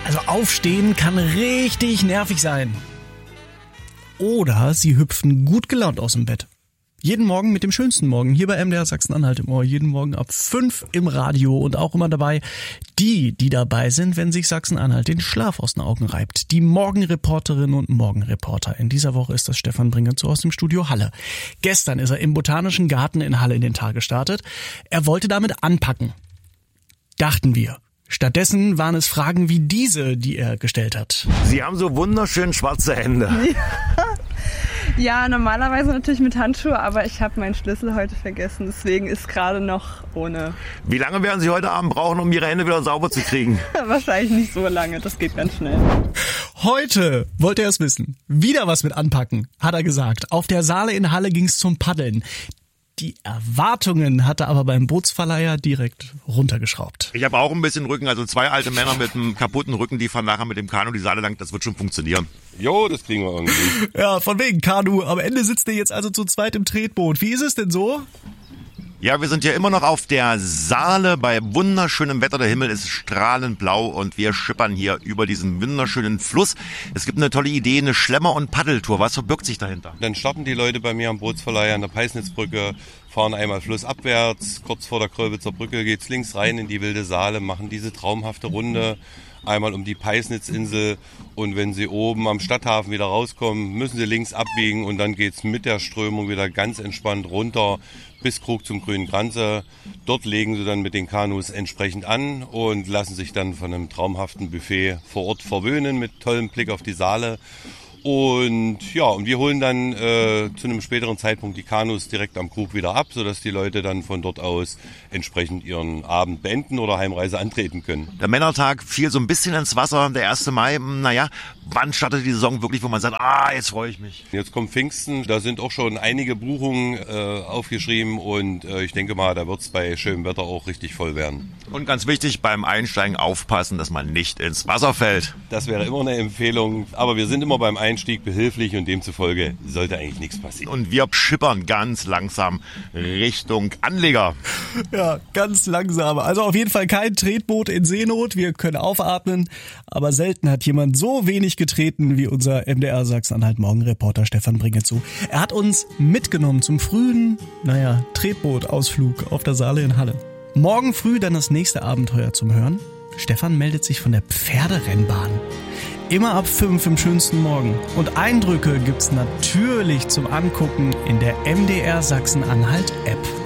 Also aufstehen kann richtig nervig sein. Oder sie hüpfen gut gelaunt aus dem Bett. Jeden Morgen mit dem schönsten Morgen hier bei MDR Sachsen-Anhalt im Ohr. Jeden Morgen ab 5 im Radio und auch immer dabei die dabei sind, wenn sich Sachsen-Anhalt den Schlaf aus den Augen reibt. Die Morgenreporterinnen und Morgenreporter. In dieser Woche ist das Stefan Bringetzow aus dem Studio Halle. Gestern ist er im Botanischen Garten in Halle in den Tag gestartet. Er wollte damit anpacken. Dachten wir. Stattdessen waren es Fragen wie diese, die er gestellt hat. Sie haben so wunderschön schwarze Hände. Ja, normalerweise natürlich mit Handschuhe, aber ich habe meinen Schlüssel heute vergessen, deswegen ist gerade noch ohne. Wie lange werden Sie heute Abend brauchen, um Ihre Hände wieder sauber zu kriegen? Wahrscheinlich nicht so lange, das geht ganz schnell. Heute wollte er es wissen. Wieder was mit anpacken, hat er gesagt. Auf der Saale in Halle ging's zum Paddeln. Die Erwartungen hat er aber beim Bootsverleiher direkt runtergeschraubt. Ich habe auch ein bisschen Rücken, also 2 alte Männer mit einem kaputten Rücken, die fahren nachher mit dem Kanu die Saale lang, das wird schon funktionieren. Jo, das kriegen wir irgendwie. Ja, von wegen Kanu. Am Ende sitzt ihr jetzt also zu zweit im Tretboot. Wie ist es denn so? Ja, wir sind ja immer noch auf der Saale bei wunderschönem Wetter. Der Himmel ist strahlend blau und wir schippern hier über diesen wunderschönen Fluss. Es gibt eine tolle Idee, eine Schlemmer- und Paddeltour. Was verbirgt sich dahinter? Dann starten die Leute bei mir am Bootsverleih an der Peisnitzbrücke, fahren einmal flussabwärts. Kurz vor der Kröbitzer Brücke geht's links rein in die wilde Saale, machen diese traumhafte Runde einmal um die Peisnitzinsel. Und wenn sie oben am Stadthafen wieder rauskommen, müssen sie links abbiegen und dann geht's mit der Strömung wieder ganz entspannt runter bis Krug zum Grünen Kranze. Dort legen sie dann mit den Kanus entsprechend an und lassen sich dann von einem traumhaften Buffet vor Ort verwöhnen mit tollem Blick auf die Saale. Und ja, und wir holen dann zu einem späteren Zeitpunkt die Kanus direkt am Krug wieder ab, sodass die Leute dann von dort aus entsprechend ihren Abend beenden oder Heimreise antreten können. Der Männertag fiel so ein bisschen ins Wasser, der 1. Mai. Naja, wann startet die Saison wirklich, wo man sagt, jetzt freue ich mich? Jetzt kommt Pfingsten, da sind auch schon einige Buchungen aufgeschrieben und ich denke mal, da wird es bei schönem Wetter auch richtig voll werden. Und ganz wichtig, beim Einsteigen aufpassen, dass man nicht ins Wasser fällt. Das wäre immer eine Empfehlung, aber wir sind immer beim Einstieg behilflich und demzufolge sollte eigentlich nichts passieren. Und wir schippern ganz langsam Richtung Anleger. Ja, ganz langsam. Also auf jeden Fall kein Tretboot in Seenot. Wir können aufatmen, aber selten hat jemand so wenig getreten wie unser MDR Sachsen-Anhalt Morgenreporter Stefan Bringetzow. Er hat uns mitgenommen zum frühen, Tretbootausflug auf der Saale in Halle. Morgen früh dann das nächste Abenteuer zum Hören. Stefan meldet sich von der Pferderennbahn. Immer ab 5 im schönsten Morgen. Und Eindrücke gibt's natürlich zum Angucken in der MDR Sachsen-Anhalt App.